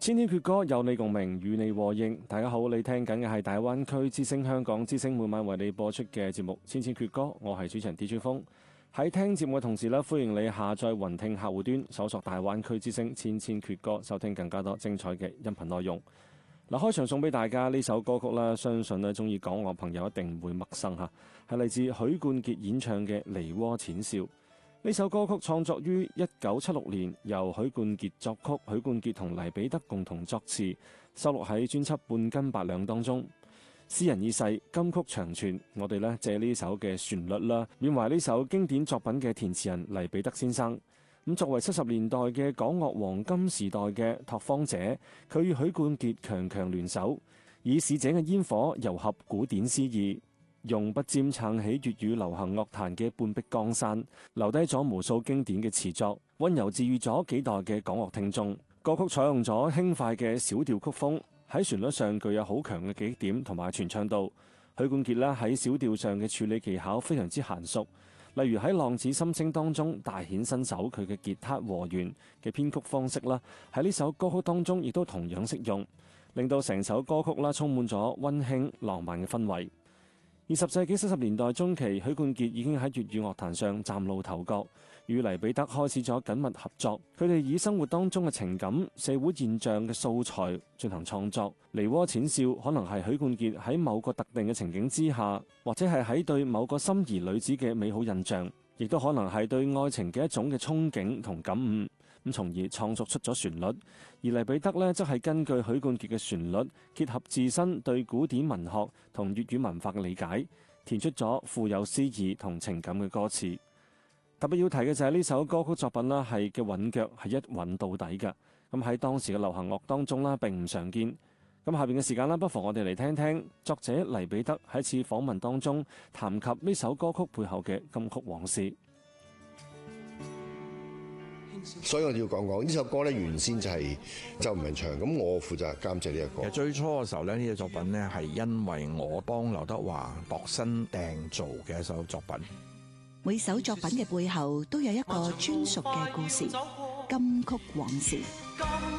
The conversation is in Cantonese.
千千闕歌有你共鳴，與你和應。大家好，你聽緊嘅係大灣區之聲香港之聲每晚為你播出嘅節目《千千闕歌》，我係主持人 DJ 風。喺聽節目嘅同時歡迎你下載雲聽客戶端，搜索大灣區之聲千千闕歌，收聽更加多精彩嘅音頻內容。嗱，開場送俾大家呢首歌曲啦，相信中意港樂朋友一定唔會陌生嚇，係嚟自許冠傑演唱嘅《梨渦淺笑》。呢首歌曲創作於1976年，由許冠傑作曲，許冠傑同黎彼得共同作詞，收錄喺專輯《半斤八兩》當中。詩人已逝，金曲長存，我哋借呢首嘅旋律啦，緬懷呢首經典作品嘅填詞人黎彼得先生。咁作為70年代嘅港樂黃金時代嘅拓荒者，佢與許冠傑強強聯手，以使者嘅煙火糅合古典詩意，用筆尖撐起粵語流行樂壇嘅半壁江山，留低咗無數經典嘅詞作，溫柔治癒咗幾代嘅港樂聽眾。歌曲採用咗輕快嘅小調曲風，喺旋律上具有好強嘅記憶點同埋傳唱度。許冠傑喺小調上嘅處理技巧非常之嫻熟，例如喺《浪子心聲》當中大顯身手，佢嘅吉他和弦嘅編曲方式啦，喺呢首歌曲當中亦都同樣適用，令到成首歌曲充滿咗溫馨浪漫嘅氛圍。20世紀70年代中期，許冠傑已經喺粵語樂壇上嶄露頭角，與黎彼得開始咗緊密合作。佢哋以生活當中嘅情感、社會現象嘅素材進行創作。梨渦淺笑可能係許冠傑喺某個特定嘅情景之下，或者係喺對某個心儀女子嘅美好印象，亦都可能係對愛情嘅一種嘅憧憬同感悟，咁從而創作出咗旋律。而黎彼得則係根據許冠傑嘅旋律，結合自身對古典文學同粵語文化嘅理解，填出咗富有詩意同情感嘅歌詞。特別要提嘅就係呢首歌曲作品啦，係嘅韻腳係一韻到底嘅，咁喺當時嘅流行樂當中啦並唔常見。咁下邊嘅時間不妨我哋嚟聽聽作者黎彼得喺次訪問當中談及呢首歌曲背後嘅金曲往事。 所以我哋要講呢首歌咧，原先就係周文唱，咁我負責監製呢一個。 其實最初嘅時候咧，呢隻作品咧係因為我幫劉德華度身訂造嘅一首作品。 每首作品嘅背後都有一個專屬嘅故事，金曲往事。